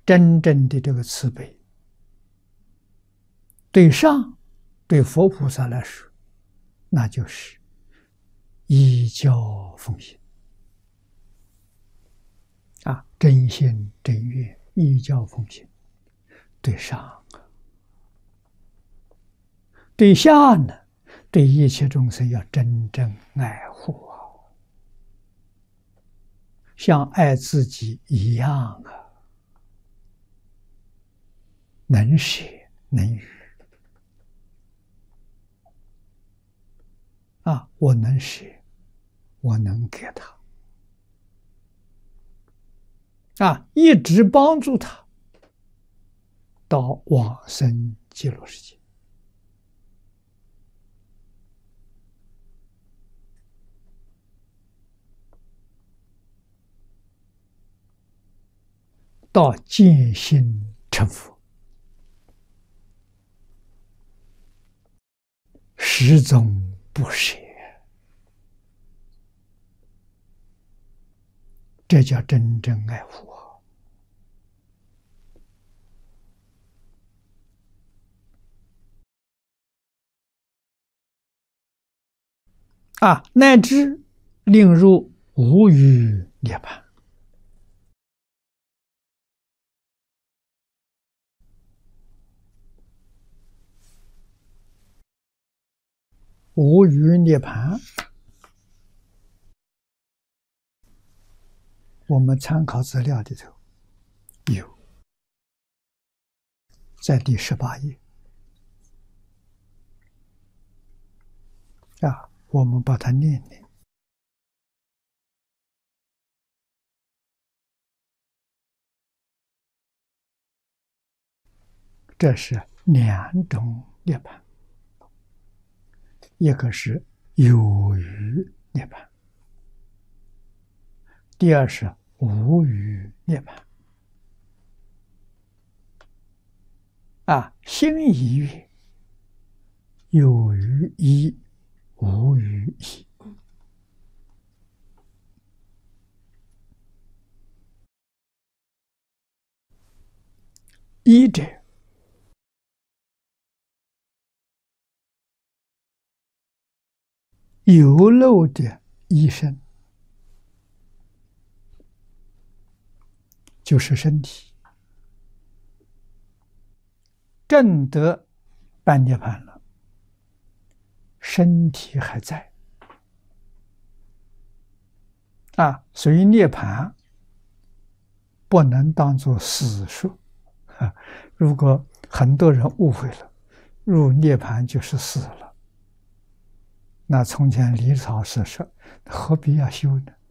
真正的这个慈悲，对上，对佛菩萨来说，那就是依教奉行啊，真心真愿，依教奉行。对上，对下呢，对一切众生要真正爱护啊，像爱自己一样啊，能舍能予啊，我能舍，我能给他啊，一直帮助他到往生极乐世界。到见性成佛，始终不舍，这叫真正爱护啊！乃至令入无余涅槃。无余涅槃，我们参考资料里头有，在第18页啊，我们把它念念。这是2种涅槃，一个是有余涅槃，第二是无余涅槃。啊，心一愿，有余一，无余一。一者，有漏的一身，就是身体证得半涅槃了，身体还在啊，所以涅槃不能当作死说。如果很多人误会了，入涅槃就是死了，那从前李老师说，何必要修呢？